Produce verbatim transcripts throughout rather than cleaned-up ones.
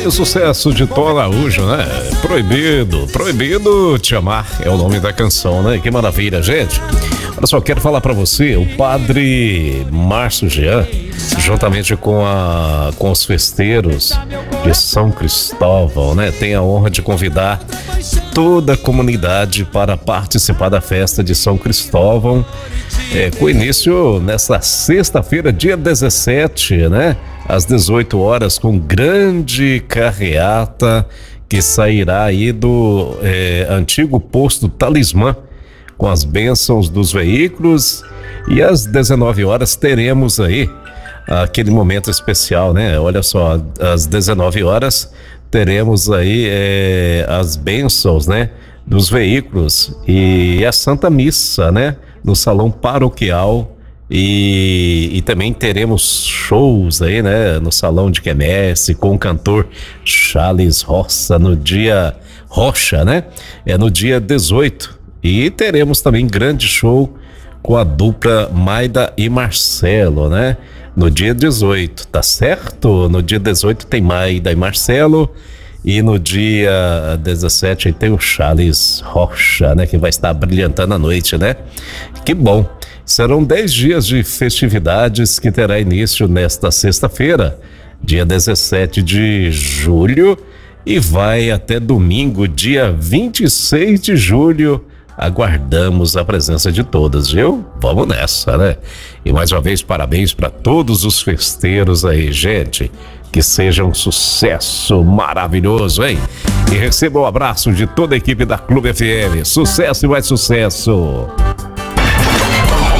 o sucesso de Tom Araújo, né? Proibido, proibido te amar é o nome da canção, né? Que maravilha, gente. Olha só, quero falar pra você, o padre Márcio Jean, juntamente com, a, com os festeiros de São Cristóvão, né? Tem a honra de convidar toda a comunidade para participar da festa de São Cristóvão, é, com início nesta sexta-feira, dia dezessete, né? Às dezoito horas, com grande carreata que sairá aí do é, antigo posto Talismã, com as bênçãos dos veículos, e às dezenove horas teremos aí aquele momento especial, né? Olha só, às dezenove horas teremos aí é, as bênçãos, né? Dos veículos e a Santa Missa, né? No salão paroquial. E, e também teremos shows aí, né, no salão de quermesse com o cantor Charles Roça no dia Rocha, né? É no dia dezoito. E teremos também grande show com a dupla Maida e Marcelo, né? No dia dezoito, tá certo? No dia dezoito tem Maida e Marcelo. E no dia dezessete tem o Charles Rocha, né? Que vai estar brilhantando a noite, né? Que bom! Serão dez dias de festividades que terá início nesta sexta-feira, dia dezessete de julho, e vai até domingo, dia vinte e seis de julho. Aguardamos a presença de todos, viu? Vamos nessa, né? E mais uma vez, parabéns para todos os festeiros aí, gente. Que seja um sucesso maravilhoso, hein? E receba o abraço de toda a equipe da Clube F M. Sucesso e mais sucesso!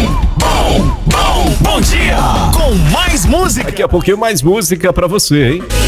Bom dia! Com mais música! Daqui a pouquinho mais música pra você, hein?